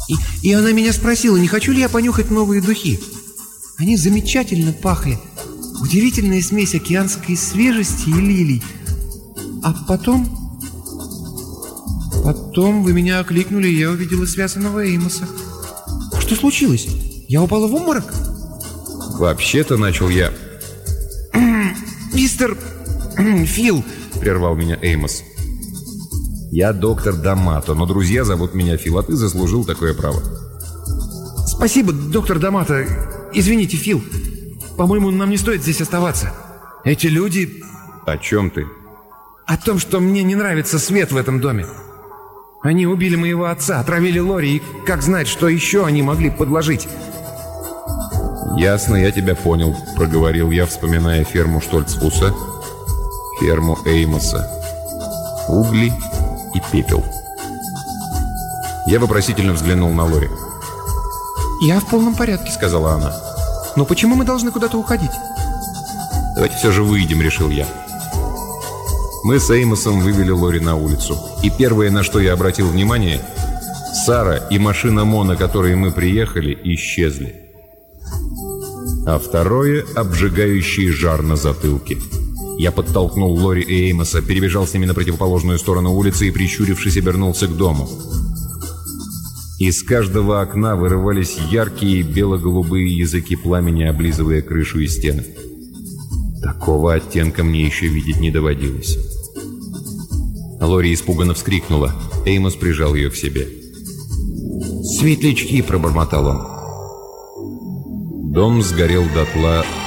И она меня спросила, не хочу ли я понюхать новые духи. Они замечательно пахли. Удивительная смесь океанской свежести и лилий. А потом вы меня окликнули, и я увидела связанного Эймоса. Что случилось? Я упала в обморок? Вообще-то, начал я. Мистер Фил, прервал меня Эймос. Я доктор Дамато, но друзья зовут меня Фил, а ты заслужил такое право. Спасибо, доктор Дамато. Извините, Фил. По-моему, нам не стоит здесь оставаться. Эти люди... О чем ты? О том, что мне не нравится свет в этом доме. Они убили моего отца, отравили Лори, и как знать, что еще они могли подложить. «Ясно, я тебя понял», — проговорил я, вспоминая ферму Штольцфуса, ферму Эймоса, угли и пепел. Я вопросительно взглянул на Лори. «Я в полном порядке», — сказала она. «Но почему мы должны куда-то уходить?» «Давайте все же выйдем», — решил я. Мы с Эймосом вывели Лори на улицу. И первое, на что я обратил внимание, Сара и машина Мо, на которой мы приехали, исчезли. А второе — обжигающий жар на затылке. Я подтолкнул Лори и Эймоса, перебежал с ними на противоположную сторону улицы и, прищурившись, обернулся к дому. Из каждого окна вырывались яркие бело-голубые языки пламени, облизывая крышу и стены. Такого оттенка мне еще видеть не доводилось. Лори испуганно вскрикнула. Эймос прижал ее к себе. «Светлячки!» — пробормотал он. Дом сгорел дотла